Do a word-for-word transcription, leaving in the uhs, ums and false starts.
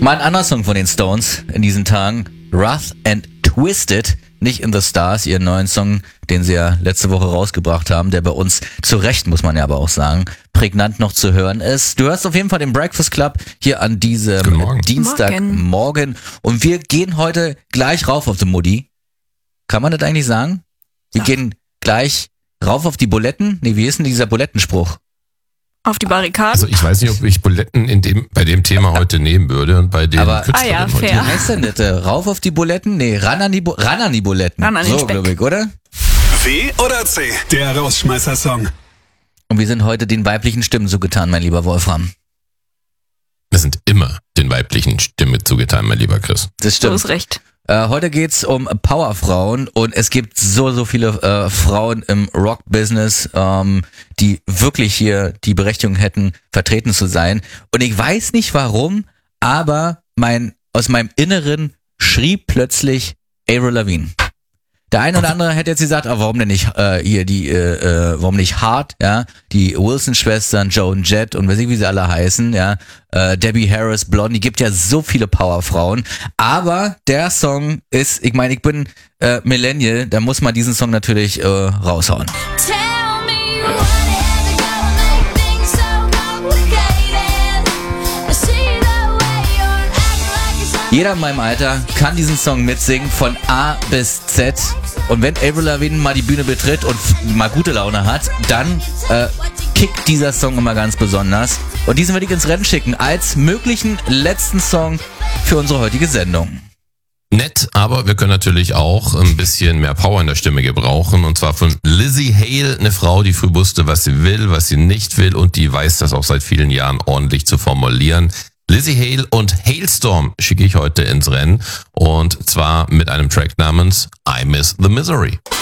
Mal ein anderer Song von den Stones in diesen Tagen. Rough and Twisted. Nicht in the Stars, ihren neuen Song, den sie ja letzte Woche rausgebracht haben, der bei uns zu Recht, muss man ja aber auch sagen, prägnant noch zu hören ist. Du hörst auf jeden Fall den Breakfast Club hier an diesem Dienstagmorgen. Und wir gehen heute gleich rauf auf die Mutti. Kann man das eigentlich sagen? Wir ja. gehen gleich rauf auf die Buletten. Nee, wie ist denn dieser Bulettenspruch? Auf die Barrikaden? Also ich weiß nicht, ob ich Buletten in dem, bei dem Thema heute nehmen würde und bei dem aber, Künstler ah ja, heute. fair. Wie heißt denn das? Rauf auf die Buletten? Nee, ran an die, Bu- ran an die Buletten. Ran an den so, Speck. glaube ich, oder? W oder C? Der Rausschmeißer-Song. Und wir sind heute den weiblichen Stimmen zugetan, mein lieber Wolfram. Wir sind immer den weiblichen Stimme zugetan, mein lieber Chris. Das So stimmt. ist recht. Äh, heute geht's um Powerfrauen und es gibt so, so viele äh, Frauen im Rock-Business, ähm, die wirklich hier die Berechtigung hätten, vertreten zu sein. Und ich weiß nicht warum, aber mein aus meinem Inneren schrie plötzlich Avril Lavigne. Der eine oder andere hätte jetzt gesagt, ah, warum denn nicht äh, hier die, äh, äh, warum nicht Hart, ja, die Wilson-Schwestern, Joan Jett und weiß ich, wie sie alle heißen, ja, äh, Debbie Harris, Blondie, gibt ja so viele Powerfrauen, aber der Song ist, ich meine, ich bin äh, Millennial, da muss man diesen Song natürlich äh, raushauen. Tell me what is it gonna make things so complicated? I see the way you're acting like it's not. Jeder in meinem Alter kann diesen Song mitsingen, von A bis Z. Und wenn Avril Lavigne mal die Bühne betritt und mal gute Laune hat, dann äh, kickt dieser Song immer ganz besonders. Und diesen würde ich ins Rennen schicken als möglichen letzten Song für unsere heutige Sendung. Nett, aber wir können natürlich auch ein bisschen mehr Power in der Stimme gebrauchen. Und zwar von Lzzy Hale, eine Frau, die früh wusste, was sie will, was sie nicht will und die weiß das auch seit vielen Jahren ordentlich zu formulieren. Lzzy Hale und Halestorm schicke ich heute ins Rennen und zwar mit einem Track namens I Miss the Misery.